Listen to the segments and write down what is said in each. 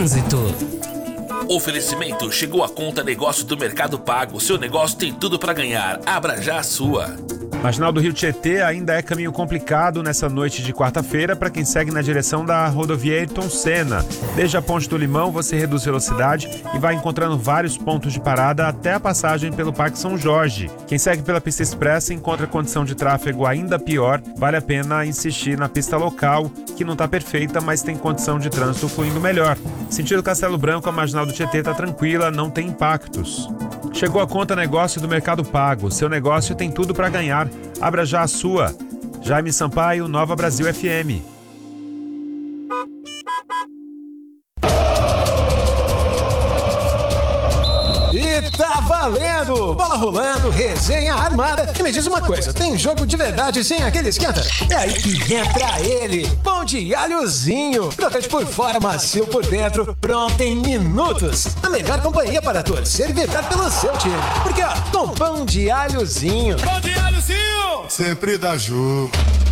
Trânsito. Oferecimento: chegou a conta negócio do Mercado Pago. Seu negócio tem tudo para ganhar. Abra já a sua. Marginal do Rio Tietê ainda é caminho complicado nessa noite de quarta-feira para quem segue na direção da rodovia Ayrton Senna. Desde a Ponte do Limão você reduz velocidade e vai encontrando vários pontos de parada até a passagem pelo Parque São Jorge. Quem segue pela pista expressa encontra condição de tráfego ainda pior. Vale a pena insistir na pista local, que não está perfeita, mas tem condição de trânsito fluindo melhor. Sentido Castelo Branco, a Marginal do Tietê está tranquila, não tem impactos. Chegou a conta negócio do Mercado Pago. Seu negócio tem tudo para ganhar. Abra já a sua. Jaime Sampaio, Nova Brasil FM. E tá valendo! Bola rolando, resenha armada. E me diz uma coisa, tem jogo de verdade sem aquele esquenta? É aí que entra ele, pão de alhozinho. Crocante por fora, macio por dentro, pronto em minutos. A melhor companhia para torcer e vibrar pelo seu time. Porque ó, com pão de alhozinho. Pão de alhozinho! Sempre dá jogo.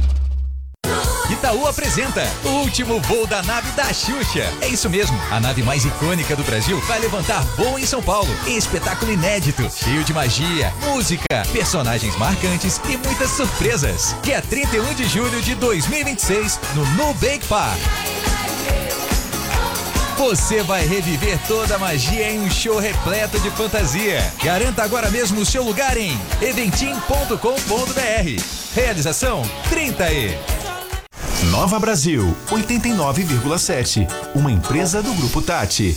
Itaú apresenta o último voo da nave da Xuxa. É isso mesmo, a nave mais icônica do Brasil vai levantar voo em São Paulo. Espetáculo inédito, cheio de magia, música, personagens marcantes e muitas surpresas. Dia 31 de julho de 2026, no Nubank Park. Você vai reviver toda a magia em um show repleto de fantasia. Garanta agora mesmo o seu lugar em eventim.com.br. Realização 30E. Nova Brasil 89,7, uma empresa do Grupo Tati.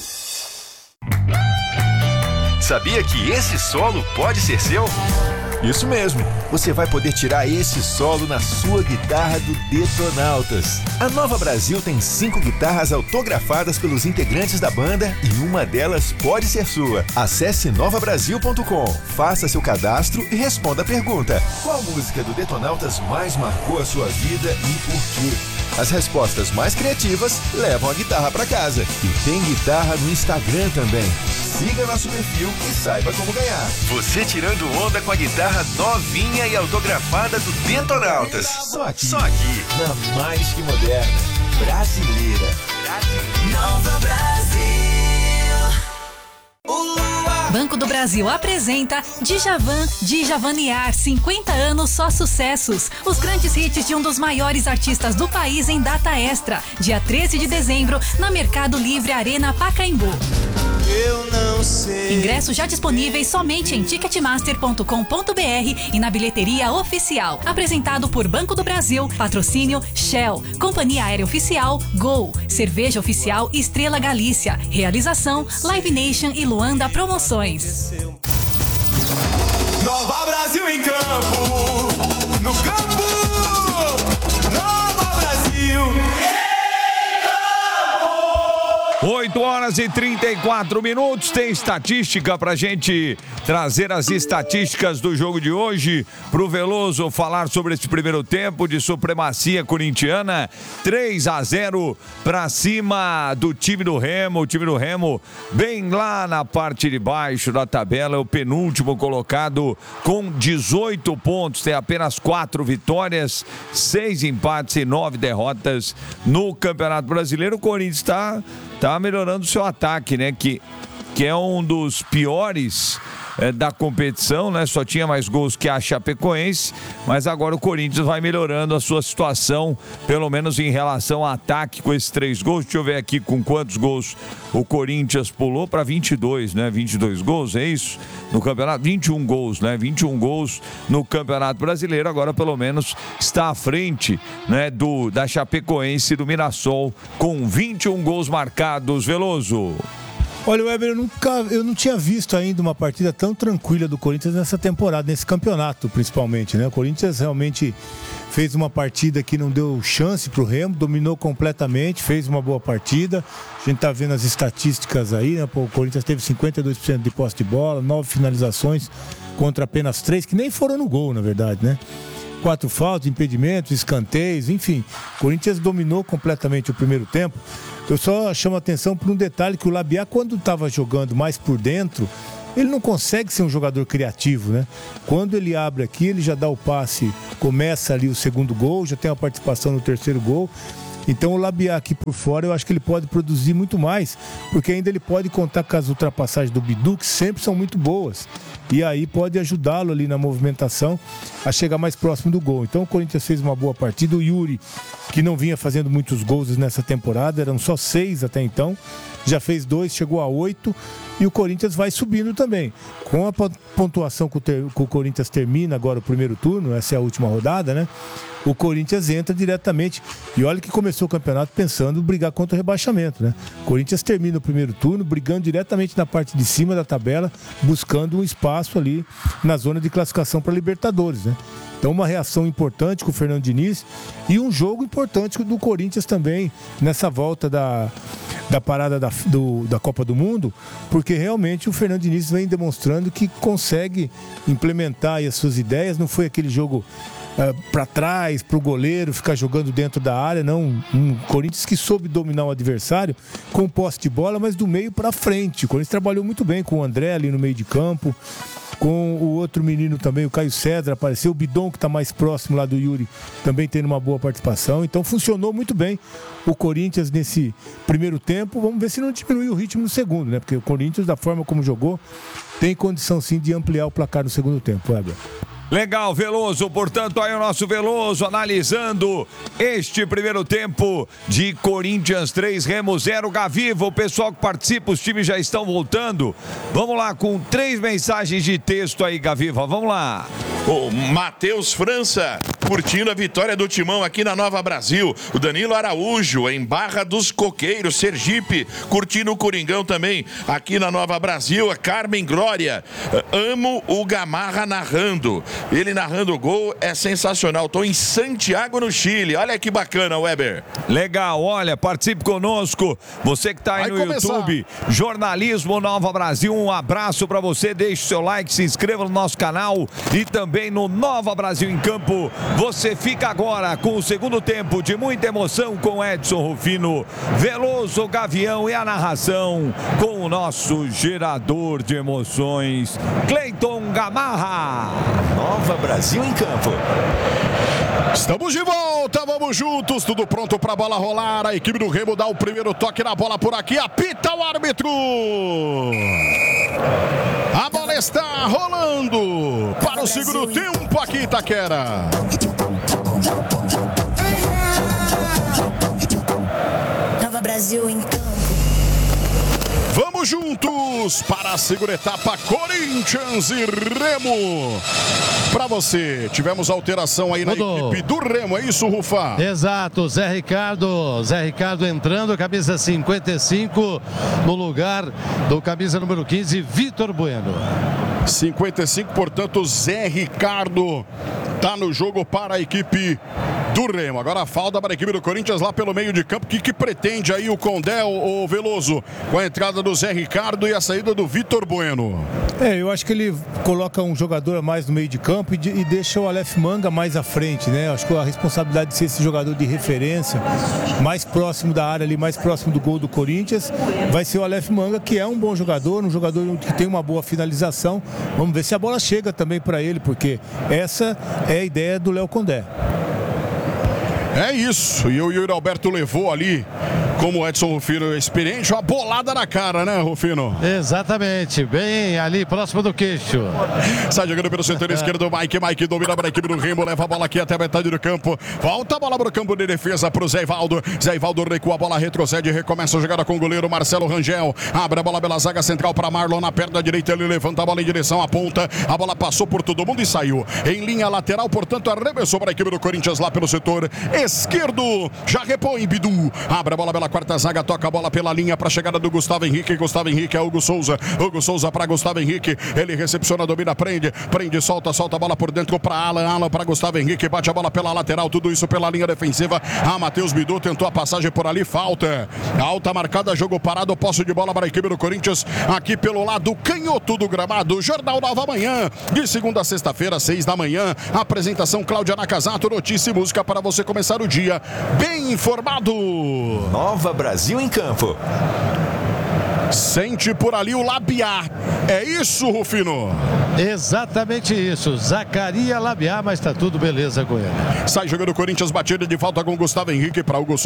Sabia que esse solo pode ser seu? Isso mesmo, você vai poder tirar esse solo na sua guitarra do Detonautas. A Nova Brasil tem 5 guitarras autografadas pelos integrantes da banda e uma delas pode ser sua. Acesse novabrasil.com, faça seu cadastro e responda a pergunta: qual música do Detonautas mais marcou a sua vida e por quê? As respostas mais criativas levam a guitarra para casa. E tem guitarra no Instagram também. Siga nosso perfil e saiba como ganhar. Você tirando onda com a guitarra novinha e autografada do Detonautas. Só aqui, na mais que moderna, brasileira. Nova Brasil. Banco do Brasil apresenta Djavaniar, 50 anos só sucessos. Os grandes hits de um dos maiores artistas do país em data extra. Dia 13 de dezembro, na Mercado Livre Arena Pacaembu. Eu não sei. Ingressos já disponíveis somente em ticketmaster.com.br e na bilheteria oficial. Apresentado por Banco do Brasil, patrocínio Shell, Companhia Aérea Oficial Gol, Cerveja Oficial Estrela Galícia. Realização Live Nation e Luanda Promoções. Nova Brasil em campo, no campo, Nova Brasil. 8 horas e 34 minutos, tem estatística pra gente trazer as estatísticas do jogo de hoje, pro Veloso falar sobre esse primeiro tempo de supremacia corintiana, 3-0 pra cima do time do Remo. O time do Remo bem lá na parte de baixo da tabela, o penúltimo colocado com 18 pontos, tem apenas 4 vitórias, 6 empates e 9 derrotas no Campeonato Brasileiro. O Corinthians tá melhorando o seu ataque, né? Que é um dos piores da competição, né? Só tinha mais gols que a Chapecoense, mas agora o Corinthians vai melhorando a sua situação, pelo menos em relação ao ataque com esses 3 gols. Deixa eu ver aqui com quantos gols o Corinthians pulou para 22, né? 22 gols, é isso? No campeonato, 21 gols, né? 21 gols no Campeonato Brasileiro, agora pelo menos está à frente, né? Da Chapecoense e do Mirassol com 21 gols marcados. Veloso. Olha, Weber, eu não tinha visto ainda uma partida tão tranquila do Corinthians nessa temporada, nesse campeonato principalmente, né? O Corinthians realmente fez uma partida que não deu chance pro Remo, dominou completamente, fez uma boa partida. A gente tá vendo as estatísticas aí, né? O Corinthians teve 52% de posse de bola, 9 finalizações contra apenas 3, que nem foram no gol, na verdade, né? 4 faltas, impedimentos, escanteios, enfim. O Corinthians dominou completamente o primeiro tempo. Eu só chamo a atenção por um detalhe, que o Labiá, quando estava jogando mais por dentro, ele não consegue ser um jogador criativo, né? Quando ele abre aqui, ele já dá o passe, começa ali o segundo gol, já tem a participação no terceiro gol. Então o Labiat aqui por fora, eu acho que ele pode produzir muito mais, porque ainda ele pode contar com as ultrapassagens do Bidu, que sempre são muito boas. E aí pode ajudá-lo ali na movimentação a chegar mais próximo do gol. Então o Corinthians fez uma boa partida. O Yuri, que não vinha fazendo muitos gols nessa temporada, eram só 6 até então, já fez 2, chegou a 8, e o Corinthians vai subindo também. Com a pontuação que o Corinthians termina agora o primeiro turno, essa é a última rodada, né? O Corinthians entra diretamente. E olha que começou o campeonato pensando em brigar contra o rebaixamento, né? O Corinthians termina o primeiro turno brigando diretamente na parte de cima da tabela, buscando um espaço ali na zona de classificação para Libertadores, né? Então uma reação importante com o Fernando Diniz e um jogo importante do Corinthians também nessa volta da parada da Copa do Mundo, porque realmente o Fernando Diniz vem demonstrando que consegue implementar aí as suas ideias. Não foi aquele jogo para trás, para o goleiro ficar jogando dentro da área, não. Um Corinthians que soube dominar o adversário com posse de bola, mas do meio para frente. O Corinthians trabalhou muito bem com o André ali no meio de campo, com o outro menino também, o Caio Cedra, apareceu o Bidon, que está mais próximo lá do Yuri, também tendo uma boa participação. Então funcionou muito bem o Corinthians nesse primeiro tempo. Vamos ver se não diminui o ritmo no segundo, né? Porque o Corinthians, da forma como jogou, tem condição sim de ampliar o placar no segundo tempo, Weber. Legal, Veloso. Portanto, aí o nosso Veloso analisando este primeiro tempo de Corinthians 3, Remo 0. Gaviva, o pessoal que participa, os times já estão voltando. Vamos lá, com 3 mensagens de texto aí, Gaviva. Vamos lá. O Matheus França, curtindo a vitória do Timão aqui na Nova Brasil. O Danilo Araújo, em Barra dos Coqueiros, Sergipe, curtindo o Coringão também aqui na Nova Brasil. A Carmen Glória, amo o Gamarra narrando. Ele narrando o gol é sensacional. Estou em Santiago, no Chile. Olha que bacana, Weber. Legal, olha, participe conosco. Você que está aí no YouTube, Jornalismo Nova Brasil, um abraço para você. Deixe o seu like, se inscreva no nosso canal e também no Nova Brasil em Campo. Você fica agora com o segundo tempo de muita emoção com Edson Rufino, Veloso, Gavião e a narração com o nosso gerador de emoções, Cleiton Gamarra. Nova Brasil em Campo. Estamos de volta, vamos juntos, tudo pronto para a bola rolar. A equipe do Remo dá o primeiro toque na bola por aqui, apita o árbitro. A bola está rolando para o segundo tempo aqui, Itaquera. Nova Brasil em campo. Vamos juntos para a segunda etapa, Corinthians e Remo. Para você, tivemos alteração aí na equipe do Remo, é isso, Rufa? Exato, Zé Ricardo entrando, camisa 55, no lugar do camisa número 15, Vitor Bueno. 55, portanto, Zé Ricardo tá no jogo para a equipe do Remo. Agora a falta para a equipe do Corinthians lá pelo meio de campo. O que pretende aí o Condé, o Veloso, com a entrada do Zé Ricardo e a saída do Vitor Bueno? Eu acho que ele coloca um jogador a mais no meio de campo e deixa o Aleph Manga mais à frente, né? Acho que a responsabilidade de ser esse jogador de referência, mais próximo da área ali, mais próximo do gol do Corinthians, vai ser o Aleph Manga, que é um bom jogador, um jogador que tem uma boa finalização. Vamos ver se a bola chega também para ele, porque essa é a ideia do Léo Condé. É isso, e o Yuri Alberto levou ali, como o Edson Rufino experiente, uma bolada na cara, né, Rufino? Exatamente, bem ali, próximo do queixo. Sai jogando pelo setor esquerdo, Mike domina para a equipe do Remo, leva a bola aqui até a metade do campo, volta a bola para o campo de defesa para o Zé Ivaldo recua a bola, retrocede, recomeça a jogada com o goleiro Marcelo Rangel, abre a bola pela zaga central para Marlon, na perna direita ele levanta a bola em direção à ponta, a bola passou por todo mundo e saiu em linha lateral, portanto arremessou para a equipe do Corinthians lá pelo setor esquerdo, já repõe Bidu, abre a bola pela quarta zaga, toca a bola pela linha para a chegada do Gustavo Henrique é Hugo Souza para Gustavo Henrique, ele recepciona, domina, prende, solta a bola por dentro para Alan para Gustavo Henrique, bate a bola pela lateral, tudo isso pela linha defensiva, Matheus Bidu tentou a passagem por ali, falta, alta marcada, jogo parado, posse de bola para a equipe do Corinthians, aqui pelo lado canhoto do gramado, Jornal Nova Manhã, de segunda a sexta-feira, 6 da manhã, apresentação Cláudia Nakazato, notícia e música para você começar o dia bem informado. Nova Brasil em Campo. Sente por ali o Labiá. É isso, Rufino? Exatamente isso. Zacaria Labiá, mas tá tudo beleza com ele. Sai jogando o Corinthians, batida de falta com Gustavo Henrique para Hugo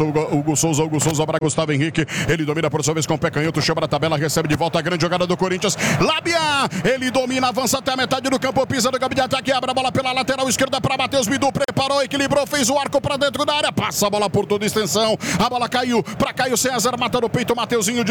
Souza para Gustavo Henrique. Ele domina por sua vez com o pé canhoto, chama a tabela, recebe de volta a grande jogada do Corinthians. Labiá, ele domina, avança até a metade do campo, pisa no campo de ataque, abre a bola pela lateral esquerda para Matheus Bidu, preparou, equilibrou, fez o arco para dentro da área, passa a bola por toda a extensão, a bola caiu para Caio César, mata no peito, Mateuzinho,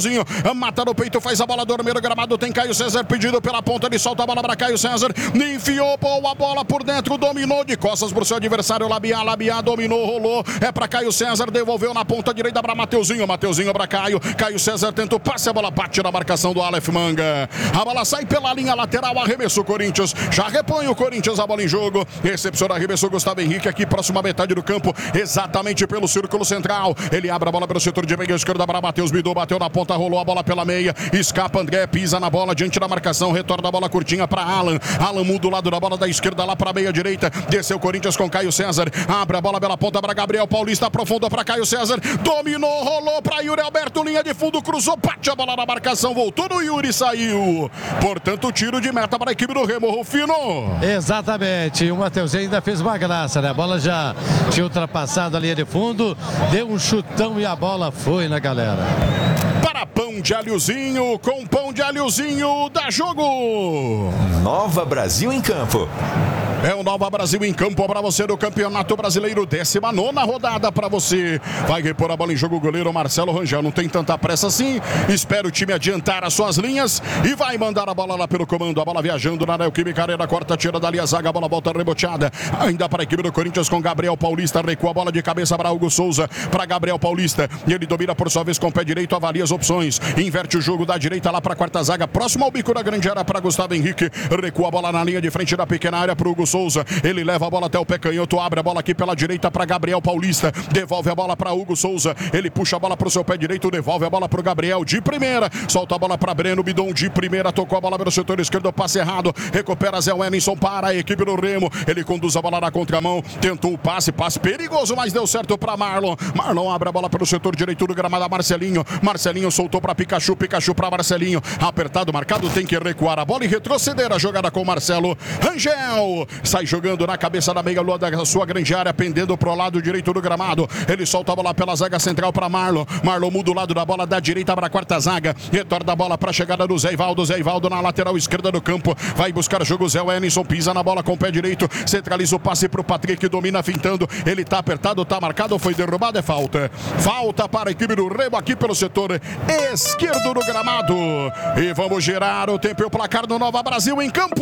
mata no peito, faz a bola dormir no gramado, tem Caio César pedido pela ponta, ele solta a bola para Caio César, enfiou boa bola por dentro, dominou de costas pro seu adversário, Labiá dominou, rolou, é para Caio César, devolveu na ponta direita para Mateuzinho para Caio César tenta o passe, a bola bate na marcação do Aleph Manga, a bola sai pela linha lateral, arremesso o Corinthians, já repõe o Corinthians a bola em jogo, recepciona, arremessou Gustavo Henrique aqui, próxima metade do campo, exatamente pelo círculo central, ele abre a bola pelo setor de meia esquerda para Matheus Bidu, bateu na ponta, rolou a bola pela meia, escapa André, pisa na bola, diante da marcação, retorna a bola curtinha para Alan muda o lado da bola da esquerda lá para a meia direita, desceu Corinthians com Caio César, abre a bola pela ponta para Gabriel Paulista, aprofundou para Caio César, dominou, rolou para Yuri Alberto, linha de fundo, cruzou, bate a bola na marcação, voltou no Yuri, saiu, portanto tiro de meta para a equipe do Remo, Rufino. Exatamente, o Mateuzinho ainda fez uma graça, né? A bola já tinha ultrapassado a linha de fundo, deu um chutão e a bola foi na galera. Para Pão de Alhozinho, com Pão de Alhozinho, dá jogo. Nova Brasil em campo. É o Nova Brasil em campo para você do Campeonato Brasileiro, 19ª rodada para você. Vai repor a bola em jogo o goleiro Marcelo Rangel. Não tem tanta pressa assim. Espera o time adiantar as suas linhas e vai mandar a bola lá pelo comando. A bola viajando na Neoquímica Arena, corta, tira dali a zaga, a bola volta reboteada. Ainda para a equipe do Corinthians com Gabriel Paulista. Recua a bola de cabeça para Hugo Souza, para Gabriel Paulista. E ele domina por sua vez com o pé direito, avalia as opções. Inverte o jogo da direita lá para a quarta zaga. Próximo ao bico da grande área para Gustavo Henrique. Recua a bola na linha de frente da pequena área para Hugo Souza, ele leva a bola até o pé canhoto, abre a bola aqui pela direita para Gabriel Paulista, devolve a bola para Hugo Souza, ele puxa a bola para o seu pé direito, devolve a bola para o Gabriel de primeira, solta a bola para Breno Bidon de primeira, tocou a bola pelo setor esquerdo, passe errado, recupera Zé Wellington para a equipe do Remo, ele conduz a bola na contramão, tentou o passe perigoso, mas deu certo para Marlon abre a bola pelo setor direito do gramado, Marcelinho soltou para Pikachu para Marcelinho, apertado, marcado, tem que recuar a bola e retroceder a jogada com Marcelo Rangel, sai jogando na cabeça da meia-lua da sua grande área, pendendo pro lado direito do gramado. Ele solta a bola pela zaga central para Marlon muda o lado da bola da direita para a quarta zaga. Retorna a bola para a chegada do Zé Ivaldo na lateral esquerda do campo. Vai buscar o jogo Zé Wellington, pisa na bola com o pé direito, centraliza o passe pro Patrick, domina fintando. Ele tá apertado, tá marcado, foi derrubado, é falta. Falta para a equipe do Remo aqui pelo setor esquerdo do gramado. E vamos girar o tempo e o placar do Nova Brasil em campo.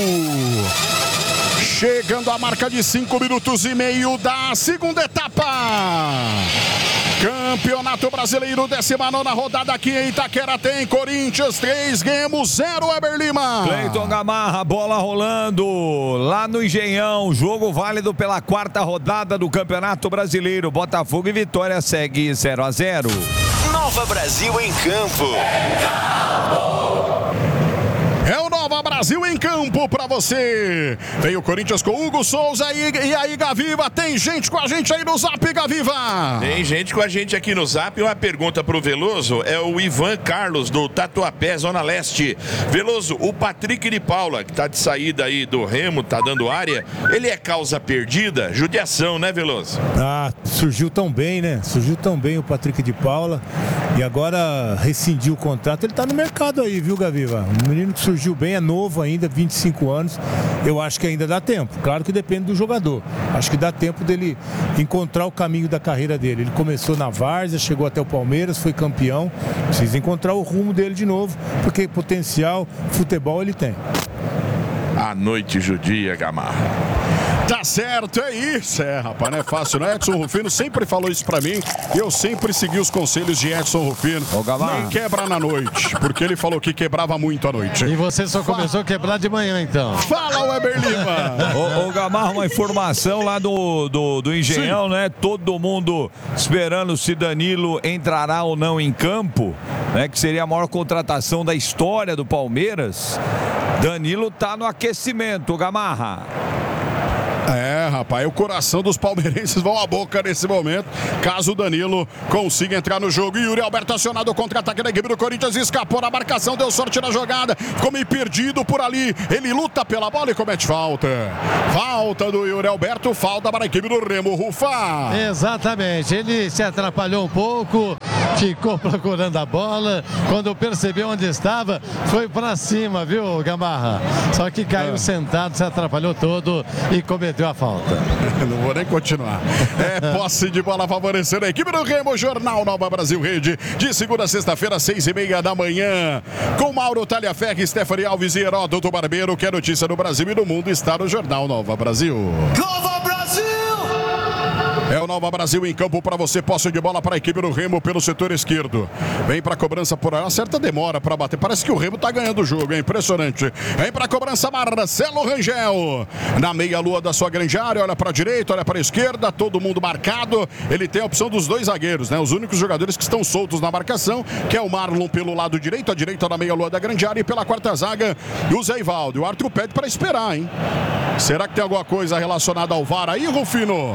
Chegando a marca de 5 minutos e meio da segunda etapa. Campeonato Brasileiro, 19ª rodada aqui em Itaquera, tem Corinthians 3, Remo 0, Eber Lima. Cleiton Gamarra, bola rolando lá no Engenhão, jogo válido pela 4ª rodada do Campeonato Brasileiro. Botafogo e Vitória segue 0-0. Nova Brasil em campo. É o Nova Brasil em campo pra você. Vem o Corinthians com Hugo Souza e aí, Gaviva, tem gente com a gente aí no Zap, Gaviva? Tem gente com a gente aqui no Zap. Uma pergunta pro Veloso, é o Ivan Carlos do Tatuapé, Zona Leste. Veloso, o Patrick de Paula, que tá de saída aí do Remo, tá dando área, ele é causa perdida? Judiação, né, Veloso? Surgiu tão bem, né? Surgiu tão bem o Patrick de Paula e agora rescindiu o contrato. Ele tá no mercado aí, viu, Gaviva? Um menino que surgiu bem, é novo ainda, 25 anos. Eu acho que ainda dá tempo. Claro que depende do jogador. Acho que dá tempo dele encontrar o caminho da carreira dele. Ele começou na Várzea, chegou até o Palmeiras, foi campeão. Precisa encontrar o rumo dele de novo, porque potencial, futebol ele tem. A noite judia, Gamarra. Tá certo, é isso. Rapaz, não é fácil, né? Edson Rufino sempre falou isso pra mim e eu sempre segui os conselhos de Edson Rufino. Nem quebra na noite, porque ele falou que quebrava muito à noite. E você só começou a quebrar de manhã, então. Fala, Weber Lima! Ô Gamarra, uma informação lá do Engenhão, sim, né? Todo mundo esperando se Danilo entrará ou não em campo, né? Que seria a maior contratação da história do Palmeiras. Danilo tá no aquecimento, Gamarra. rapaz, o coração dos palmeirenses vão à boca nesse momento, caso o Danilo consiga entrar no jogo. E Yuri Alberto acionado, o contra-ataque da equipe do Corinthians, escapou na marcação, deu sorte na jogada, ficou meio perdido por ali, ele luta pela bola e comete falta. Falta do Yuri Alberto, falta para a equipe do Remo. Rufa. Exatamente, ele se atrapalhou um pouco, ficou procurando a bola, quando percebeu onde estava, foi para cima, viu, Gamarra? Só que caiu sentado, se atrapalhou todo e cometeu a falta. Não vou nem continuar. É posse de bola favorecendo a equipe do Remo. Jornal Nova Brasil Rede, de segunda a sexta-feira, 6:30 da manhã, com Mauro Talhaferri, Stephanie Alves e Heródoto Barbeiro. Que é notícia no Brasil e no mundo está no Jornal Nova Brasil. Nova Brasil! É o Nova Brasil em campo para você. Posse de bola para a equipe do Remo pelo setor esquerdo. Vem para a cobrança por aí. Uma certa demora para bater. Parece que o Remo está ganhando o jogo. É impressionante. Vem para a cobrança Marcelo Rangel. Na meia-lua da sua grande área. Olha para a direita, olha para a esquerda. Todo mundo marcado. Ele tem a opção dos dois zagueiros, né? Os únicos jogadores que estão soltos na marcação, que é o Marlon pelo lado direito. A direita da meia-lua da grande área. E pela quarta zaga, o Zé Ivaldo. O árbitro pede para esperar, hein? Será que tem alguma coisa relacionada ao VAR aí, Rufino?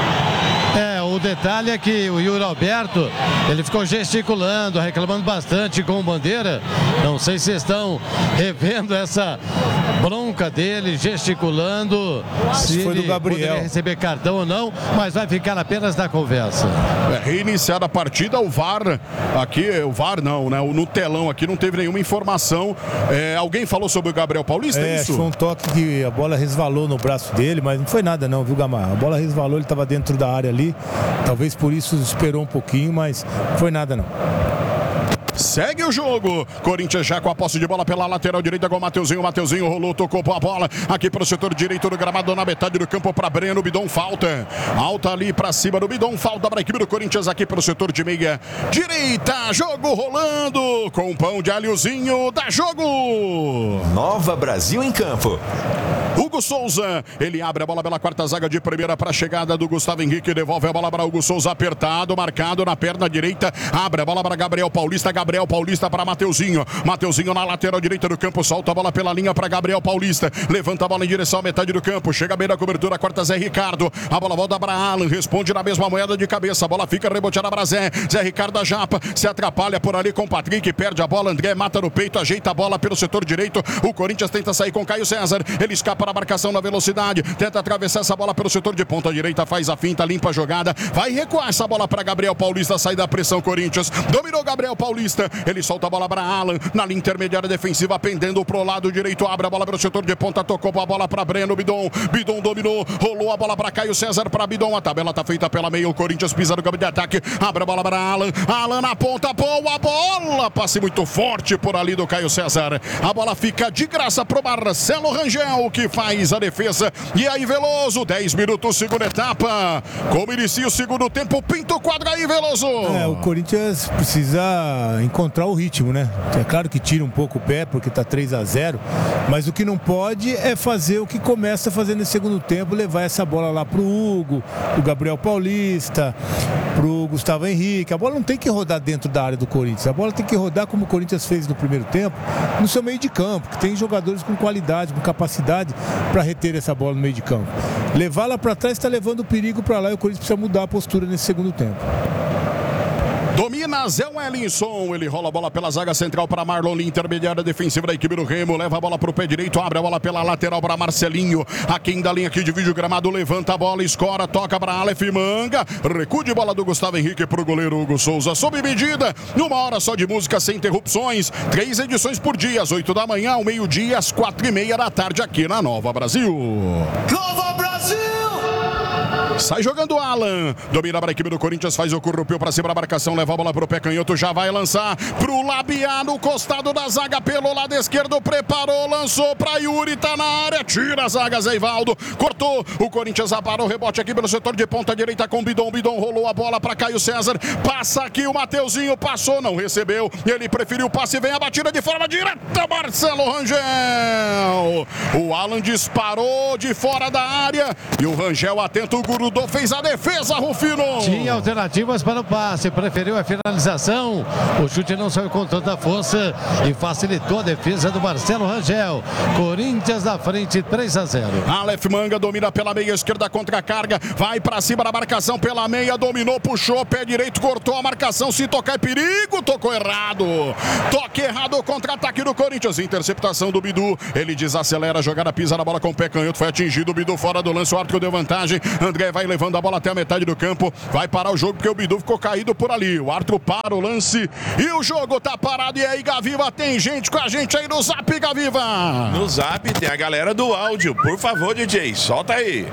O detalhe é que o Yuri Alberto, ele ficou gesticulando, reclamando bastante com o Bandeira. Não sei se estão revendo essa bronca dele, gesticulando, se foi ele do Gabriel. poderia receber cartão ou não, mas vai ficar apenas na conversa. Reiniciada a partida, o VAR aqui, o VAR não, né? No telão aqui não teve nenhuma informação. Alguém falou sobre o Gabriel Paulista, é isso? Foi um toque que a bola resvalou no braço dele, mas não foi nada não, viu, Gamarra? A bola resvalou, ele estava dentro da área ali. Talvez por isso esperou um pouquinho, mas não foi nada não. Segue o jogo. Corinthians já com a posse de bola pela lateral direita com o Mateuzinho. Mateuzinho rolou, tocou a bola aqui para o setor direito do gramado, na metade do campo para Breno. Bidon falta. Alta ali para cima do Bidon. Falta para a equipe do Corinthians aqui para o setor de meia direita. Jogo rolando com pão de alhozinho. Dá jogo. Nova Brasil em campo. Hugo Souza, ele abre a bola pela quarta zaga de primeira para a chegada do Gustavo Henrique, devolve a bola para Hugo Souza, apertado, marcado na perna direita, abre a bola para Gabriel Paulista para Mateuzinho, Mateuzinho na lateral direita do campo, solta a bola pela linha para Gabriel Paulista, levanta a bola em direção à metade do campo, chega bem na cobertura, corta Zé Ricardo, a bola volta para Alan, responde na mesma moeda de cabeça, a bola fica reboteada para Zé Ricardo da Japa, se atrapalha por ali com o Patrick, perde a bola, André mata no peito, ajeita a bola pelo setor direito, o Corinthians tenta sair com Caio César, ele escapa na marcação na velocidade, tenta atravessar essa bola pelo setor de ponta direita, faz a finta, limpa a jogada, vai recuar essa bola para Gabriel Paulista, sai da pressão Corinthians, dominou Gabriel Paulista, ele solta a bola para Alan, na linha intermediária defensiva, pendendo pro lado direito, abre a bola pelo setor de ponta, tocou a bola para Breno, Bidon dominou, rolou a bola para Caio César, para Bidon, a tabela tá feita pela meia, o Corinthians pisa no campo de ataque, abre a bola para Alan na ponta, boa bola, passe muito forte por ali do Caio César, a bola fica de graça pro Marcelo Rangel, que faz a defesa, e aí Veloso, 10 minutos, segunda etapa, como inicia o segundo tempo, pinta o quadro aí, Veloso. O Corinthians precisa encontrar o ritmo, né? É claro que tira um pouco o pé, porque tá 3-0, mas o que não pode é fazer o que começa a fazer nesse segundo tempo, levar essa bola lá pro Hugo, pro Gabriel Paulista, pro Gustavo Henrique. A bola não tem que rodar dentro da área do Corinthians, a bola tem que rodar como o Corinthians fez no primeiro tempo, no seu meio de campo, que tem jogadores com qualidade, com capacidade para reter essa bola no meio de campo. Levá-la para trás está levando o perigo para lá e o Corinthians precisa mudar a postura nesse segundo tempo. Domina Zé Wellington, ele rola a bola pela zaga central para Marlon, intermediária defensiva da equipe do Remo, leva a bola para o pé direito, abre a bola pela lateral para Marcelinho, aqui da linha que divide o gramado, levanta a bola, escora, toca para Aleph Manga, recuo de bola do Gustavo Henrique para o goleiro Hugo Souza, sob medida, numa hora só de música sem interrupções, 3 edições por dia, às 8 da manhã, ao meio-dia, às 4:30 da tarde, aqui na Nova Brasil. Nova Brasil! Sai jogando Alan, domina para a equipe do Corinthians, faz o currupio para cima da marcação, leva a bola para o pé canhoto, já vai lançar para o Labiá no costado da zaga pelo lado esquerdo, preparou, lançou para Yuri, tá na área, tira a zaga, Zé Ivaldo, cortou, o Corinthians aparou o rebote aqui pelo setor de ponta direita com Bidon rolou a bola para Caio César, passa aqui o Mateuzinho, passou, não recebeu, ele preferiu o passe, vem a batida de forma direta, Marcelo Rangel, o Alan disparou de fora da área e o Rangel atento, o guru ajudou, fez a defesa, Rufino. Tinha alternativas para o passe, preferiu a finalização. O chute não saiu com tanta força e facilitou a defesa do Marcelo Rangel. Corinthians na frente, 3-0. Aleph Manga domina pela meia esquerda contra a carga, vai para cima da marcação pela meia, dominou, puxou, pé direito, cortou a marcação, se tocar é perigo, tocou errado. Toque errado, contra-ataque do Corinthians, interceptação do Bidu, ele desacelera a jogada, pisa na bola com o pé canhoto, foi atingido, o Bidu fora do lance, o árbitro deu vantagem, André vai levando a bola até a metade do campo, vai parar o jogo porque o Bidu ficou caído por ali, o árbitro para o lance e o jogo tá parado. E aí, Gaviva, tem gente com a gente aí no Zap, Gaviva? No Zap tem a galera do áudio, por favor, DJ, solta aí.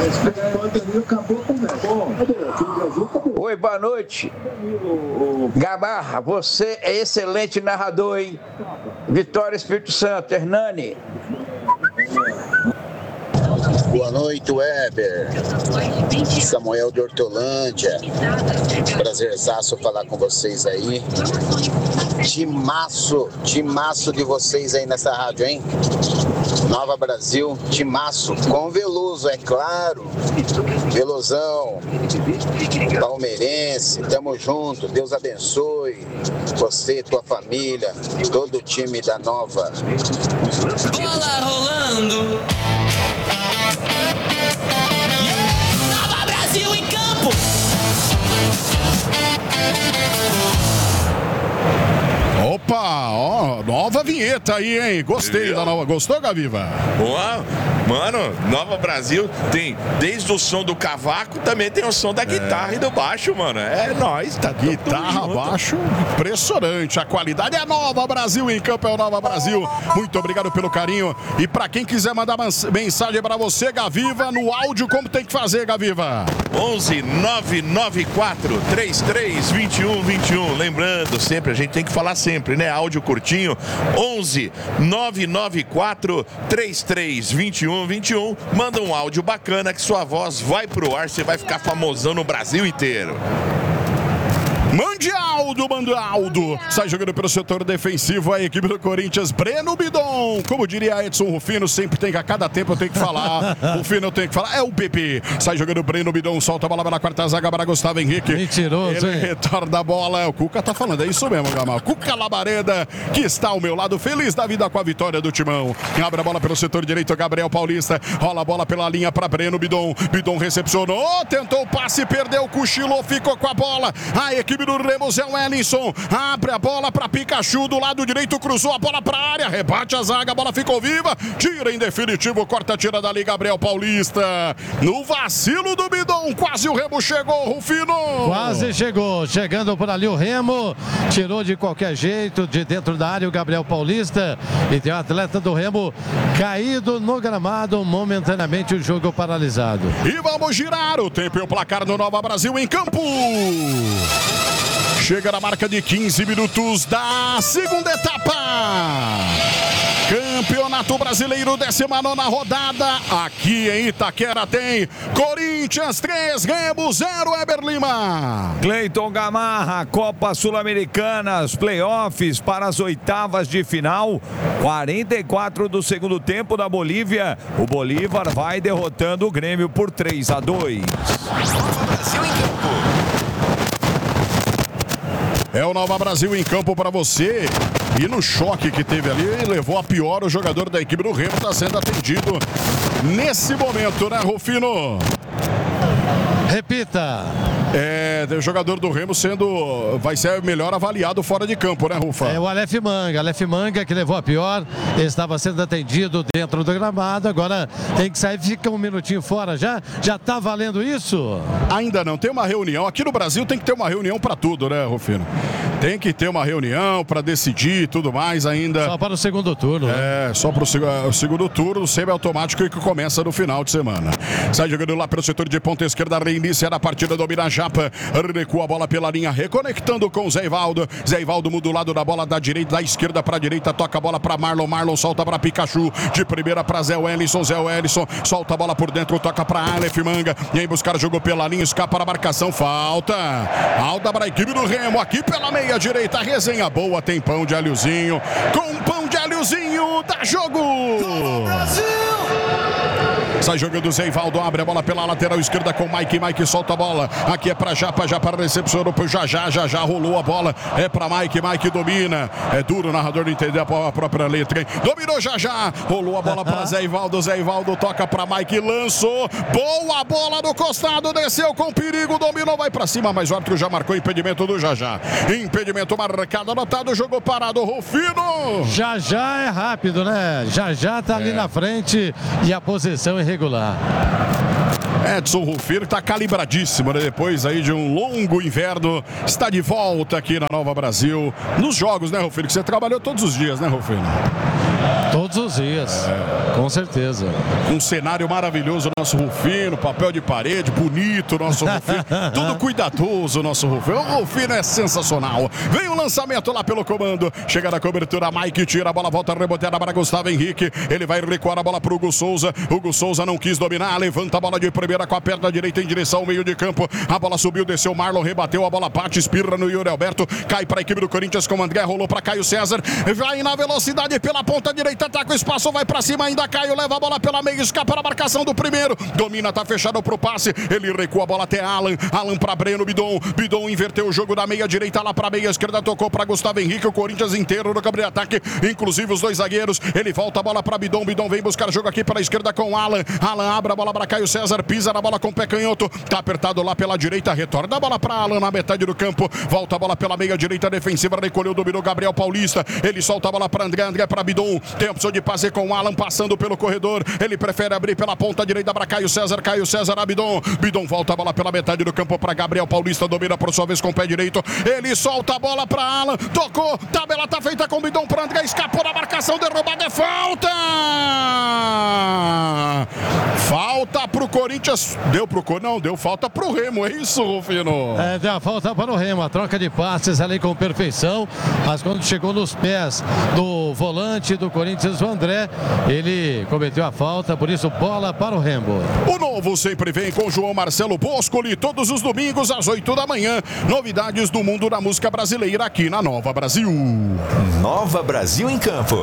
Oi, boa noite. Gamarra, você é excelente narrador, hein? Vitória, Espírito Santo, Hernani. Boa noite, Weber. Samuel de Hortolândia. Prazerzaço falar com vocês aí. Timaço de vocês aí nessa rádio, hein? Nova Brasil, timaço. Com Veloso, é claro. Velozão. Palmeirense, tamo junto. Deus abençoe você, tua família, todo o time da Nova. Bola rolando. Nova Brasil em campo. Opa, ó, nova vinheta aí, hein? Gostei da nova. Gostou, Gaviva? Boa. Mano, Nova Brasil tem desde o som do cavaco, também tem o som da guitarra e do baixo, mano. É nóis, tá tudo guitarra, baixo, impressionante. A qualidade é Nova Brasil em campo, é o Nova Brasil. Muito obrigado pelo carinho. E pra quem quiser mandar mensagem pra você, Gaviva, no áudio, como tem que fazer, Gaviva? 11 994 33 21 21. Lembrando, sempre, a gente tem que falar sempre, né? Áudio curtinho. 11 994 33 21 21. Manda um áudio bacana que sua voz vai pro ar, você vai ficar famosão no Brasil inteiro. Mande Aldo. Sai jogando pelo setor defensivo a equipe do Corinthians, Breno Bidon. Como diria Edson Rufino, sempre tem que, a cada tempo eu tenho que falar. Rufino eu tenho que falar, é o bebê. Sai jogando Breno Bidon, solta a bola pela quarta zaga para Gustavo Henrique. Mentiroso, ele retorna a bola. O Cuca tá falando, é isso mesmo, Gamal. Cuca Labareda, que está ao meu lado, feliz da vida com a vitória do Timão. Abre a bola pelo setor direito, Gabriel Paulista. Rola a bola pela linha para Breno Bidon. Bidon recepcionou, tentou o passe, perdeu, cochilou, ficou com a bola. A equipe do Remo, Zé Wellington, abre a bola para Pikachu do lado direito, cruzou a bola para a área, rebate a zaga, a bola ficou viva, tira em definitivo, corta, tira dali Gabriel Paulista. No vacilo do Bidon, quase o Remo chegou, Rufino. Quase chegou, chegando por ali o Remo, tirou de qualquer jeito, de dentro da área o Gabriel Paulista, e tem o atleta do Remo caído no gramado, momentaneamente o jogo paralisado. E vamos girar o tempo e o placar do Nova Brasil em campo. Chega na marca de 15 minutos da segunda etapa. Campeonato Brasileiro, 19ª rodada. Aqui em Itaquera tem Corinthians 3, Remo 0, Eber Lima. Cleiton Gamarra, Copa Sul-Americanas, playoffs para as oitavas de final. 44 do segundo tempo da Bolívia. O Bolívar vai derrotando o Grêmio por 3-2. Brasil em campo. É o Nova Brasil em campo para você. E no choque que teve ali, levou a pior o jogador da equipe do Remo, está sendo atendido nesse momento, né, Rufino? Repita. O jogador do Remo vai ser melhor avaliado fora de campo, né, Rufa? É o Aleph Manga que levou a pior, estava sendo atendido dentro do gramado, agora tem que sair, fica um minutinho fora, já tá valendo isso? Ainda não, tem uma reunião, aqui no Brasil tem que ter uma reunião para tudo, né, Rufino? Tem que ter uma reunião para decidir e tudo mais ainda. Só para o segundo turno. É, só para o segundo turno, semi-automático que começa no final de semana. Sai jogando lá pelo setor de ponta esquerda, reinicia a partida, domina a Japa, recua a bola pela linha, reconectando com o Zé Ivaldo. Zé Ivaldo muda o lado da bola da direita, da esquerda para a direita, toca a bola para Marlon solta para Pikachu, de primeira para Zé Wellington, solta a bola por dentro, toca para Aleph Manga, e aí buscar jogo pela linha, escapa a marcação, falta para a equipe do Remo, aqui pela meia direita, resenha boa, tem pão de alhozinho, com pão de alhozinho, dá jogo! Sai jogando o Zeivaldo, abre a bola pela lateral esquerda com Mike. Mike solta a bola. Aqui é para Japa recepcionou pro Já rolou a bola. É para Mike. Mike domina. É duro o narrador não entender a própria letra, hein? Dominou Já. Rolou a bola para Zeivaldo. Zeivaldo toca para Mike. Lançou. Boa bola no costado. Desceu com perigo. Dominou, vai para cima. Mas o árbitro já marcou impedimento do Já. Impedimento marcado, anotado. Jogo parado. Rufino. Já é rápido, né? Já tá ali na frente e a posição irregular. Edson Rufino está calibradíssimo, né? Depois aí de um longo inverno, está de volta aqui na Nova Brasil. Nos jogos, né, Rufino? Que você trabalhou todos os dias, né, Rufino? Todos os dias, com certeza. Um cenário maravilhoso, nosso Rufino, papel de parede, bonito, nosso Rufino. Tudo cuidadoso, nosso Rufino. O Rufino é sensacional. Vem o lançamento lá pelo comando. Chega na cobertura, Mike tira a bola, volta reboteada para Gustavo Henrique. Ele vai recuar a bola para o Hugo Souza. Hugo Souza não quis dominar, levanta a bola de primeira com a perna direita em direção ao meio de campo. A bola subiu, desceu, Marlon rebateu, a bola bate, espirra no Yuri Alberto. Cai para a equipe do Corinthians com o André, rolou para Caio César. Vai na velocidade pela ponta direita, ataca o espaço, vai para cima ainda. Caio leva a bola pela meia, escapa na marcação do primeiro. Domina, tá fechado pro passe. Ele recua a bola até Alan para Breno. Bidon inverteu o jogo da meia direita lá para meia esquerda, tocou para Gustavo Henrique. O Corinthians inteiro no campo de ataque, inclusive os dois zagueiros. Ele volta a bola para Bidon vem buscar jogo aqui pela esquerda com Alan abre a bola para Caio César, pisa na bola com o pé canhoto, tá apertado lá pela direita, retorna a bola para Alan na metade do campo, volta a bola pela meia direita defensiva, recolheu, dominou Gabriel Paulista, ele solta a bola para André para Bidon, tem opção de passe com Alan passando pelo corredor, ele prefere abrir pela ponta direita para Caio César a Bidon volta a bola pela metade do campo para Gabriel Paulista, domina por sua vez com o pé direito, ele solta a bola para Alan, tocou, tabela tá feita com Bidon para André, escapou da marcação, derrubada, é falta! Falta pro Corinthians, deu falta pro Remo, é isso, Rufino? Deu a falta para o Remo, a troca de passes ali com perfeição, mas quando chegou nos pés do volante do Corinthians, o André, ele cometeu a falta, por isso bola para o Remo. O novo sempre vem com João Marcelo Boscoli, todos os domingos às 8 da manhã, novidades do mundo da música brasileira aqui na Nova Brasil. Nova Brasil em campo.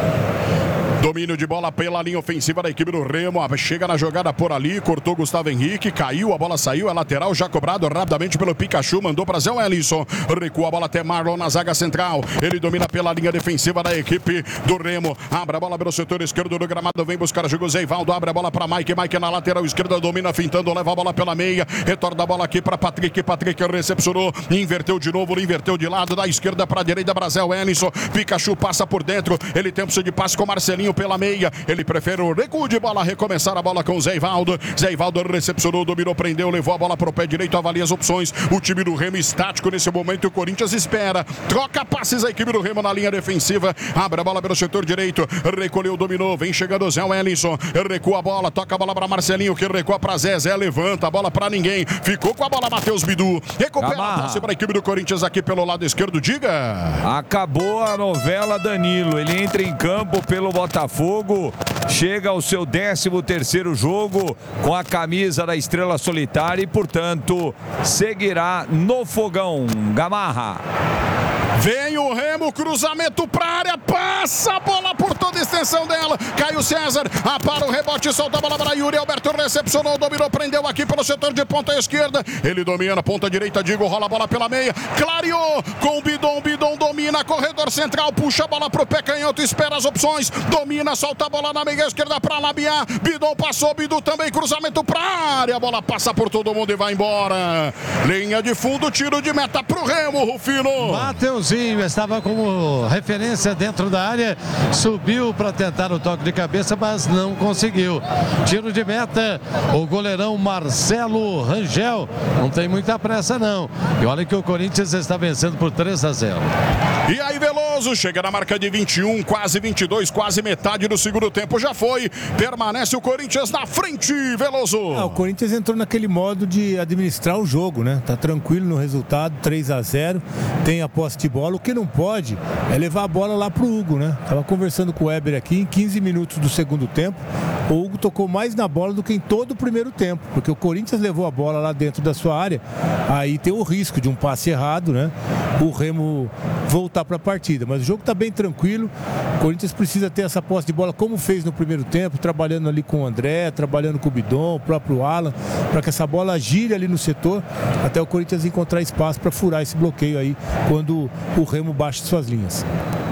Domínio de bola pela linha ofensiva da equipe do Remo. Chega na jogada por ali, cortou Gustavo Henrique, caiu, a bola saiu, é lateral, já cobrado rapidamente pelo Pikachu, mandou para Zé Wellington, recua a bola até Marlon na zaga central. Ele domina pela linha defensiva da equipe do Remo. Abre a bola pelo setor esquerdo do gramado, vem buscar o jogo Zeivaldo, abre a bola para Mike na lateral esquerda, domina fintando, leva a bola pela meia, retorna a bola aqui para Patrick recepcionou, inverteu de novo, inverteu de lado, da esquerda para a direita, para Zé Wellington. Pikachu passa por dentro, ele tem opção de passe com Marcelinho pela meia, ele prefere o recuo de bola, recomeçar a bola com o Zeivaldo recepcionou, dominou, prendeu, levou a bola para o pé direito, avalia as opções, o time do Remo estático nesse momento, o Corinthians espera, troca passes a equipe do Remo na linha defensiva, abre a bola pelo setor direito, recolheu, dominou, vem chegando o Zé Wellington, recua a bola, toca a bola para Marcelinho, que recua para Zé levanta a bola para ninguém, ficou com a bola Matheus Bidu, recupera a passe para a equipe do Corinthians aqui pelo lado esquerdo, diga. Acabou a novela Danilo, ele entra em campo pelo Botafogo, chega ao seu 13º jogo com a camisa da Estrela Solitária e, portanto, seguirá no fogão. Gamarra. Vem o Remo, cruzamento para a área, passa a bola por toda a extensão dela. Caio César, para o rebote, solta a bola para Yuri Alberto, recepcionou, dominou, prendeu aqui pelo setor de ponta esquerda. Ele domina na ponta direita, Digo, rola a bola pela meia, clareou com o Bidon domina, corredor central, puxa a bola pro pé canhoto, espera as opções, domina, solta a bola na meia esquerda para Labiar. Bidon passou, Bidu também, cruzamento para a área, a bola passa por todo mundo e vai embora. Linha de fundo, tiro de meta pro Remo, Rufino. Mateuzinho estava como referência dentro da área, subiu para tentar o toque de cabeça, mas não conseguiu. Tiro de meta, o goleirão Marcelo Rangel não tem muita pressa não. E olha que o Corinthians está vencendo por 3-0. E aí Veloso chega na marca de 21, quase 22, quase metade do segundo tempo já foi. Permanece o Corinthians na frente, Veloso. O Corinthians entrou naquele modo de administrar o jogo, né? Tá tranquilo no resultado, 3-0, tem a posse de bola. O que não pode é levar a bola lá pro Hugo, né? Tava conversando com o Weber aqui, em 15 minutos do segundo tempo, o Hugo tocou mais na bola do que em todo o primeiro tempo, porque o Corinthians levou a bola lá dentro da sua área, aí tem o risco de um passe errado, né? O Remo voltar para a partida. Mas o jogo está bem tranquilo. O Corinthians precisa ter essa posse de bola como fez no primeiro tempo, trabalhando ali com o André, trabalhando com o Bidon, o próprio Alan, para que essa bola gire ali no setor, até o Corinthians encontrar espaço para furar esse bloqueio aí, quando o Remo baixa suas linhas.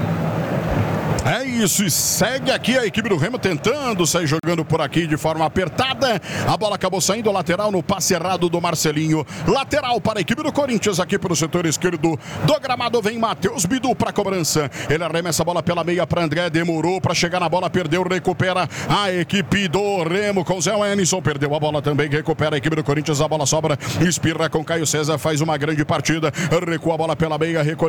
É isso, e segue aqui a equipe do Remo tentando sair jogando por aqui de forma apertada. A bola acabou saindo lateral no passe errado do Marcelinho. Lateral para a equipe do Corinthians aqui pelo setor esquerdo do gramado. Vem Matheus Bidu para a cobrança. Ele arremessa a bola pela meia para André. Demorou para chegar na bola, perdeu, recupera a equipe do Remo com Zé Wellington. Perdeu a bola também, recupera a equipe do Corinthians. A bola sobra, espirra com Caio César, faz uma grande partida. Recua a bola pela meia,